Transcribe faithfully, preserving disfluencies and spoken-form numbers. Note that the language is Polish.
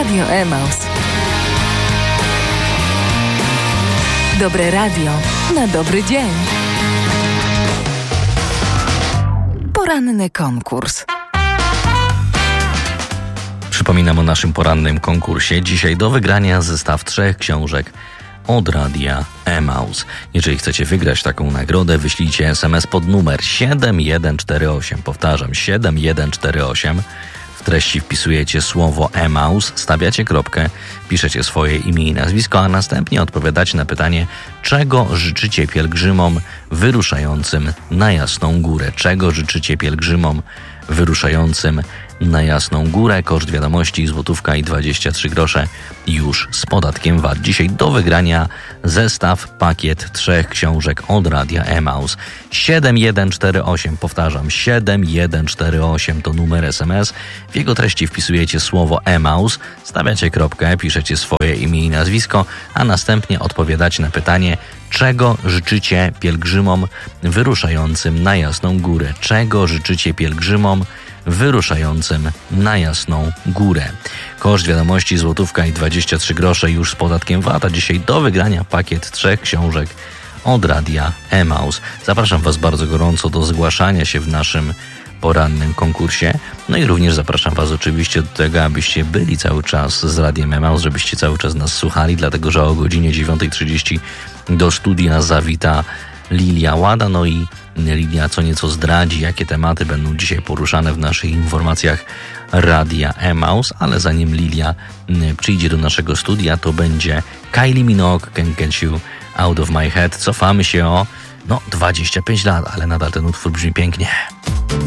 Radio Emaus. Dobre radio na dobry dzień. Poranny konkurs. Przypominam o naszym porannym konkursie. Dzisiaj do wygrania zestaw trzech książek od Radia Emaus. Jeżeli chcecie wygrać taką nagrodę, wyślijcie es em es pod numer siedem jeden cztery osiem. Powtarzam, siedem jeden cztery osiem. W treści wpisujecie słowo Emaus, stawiacie kropkę, piszecie swoje imię i nazwisko, a następnie odpowiadacie na pytanie, czego życzycie pielgrzymom wyruszającym na Jasną Górę. Czego życzycie pielgrzymom wyruszającym na Jasną Górę? Koszt wiadomości złotówka i dwadzieścia trzy grosze już z podatkiem V A T. Dzisiaj do wygrania zestaw, pakiet trzech książek od Radia Emaus. siedem jeden cztery osiem, powtarzam, siedem jeden cztery osiem to numer es em es. W jego treści wpisujecie słowo Emaus, stawiacie kropkę, piszecie swoje imię i nazwisko, a następnie odpowiadacie na pytanie, czego życzycie pielgrzymom wyruszającym na Jasną Górę? Czego życzycie pielgrzymom wyruszającym na Jasną Górę? Koszt wiadomości złotówka i dwadzieścia trzy grosze już z podatkiem V A T, a dzisiaj do wygrania pakiet trzech książek od Radia Emaus. Zapraszam Was bardzo gorąco do zgłaszania się w naszym porannym konkursie. No i również zapraszam Was oczywiście do tego, abyście byli cały czas z Radiem Emaus, żebyście cały czas nas słuchali, dlatego że o godzinie dziewiąta trzydzieści do studia zawita Lilia Łada, no i Lilia co nieco zdradzi, jakie tematy będą dzisiaj poruszane w naszych informacjach Radia Emaus, ale zanim Lilia przyjdzie do naszego studia, to będzie Kylie Minogue, Can't Get You Out of My Head. Cofamy się o no dwadzieścia pięć lat, ale nadal ten utwór brzmi pięknie.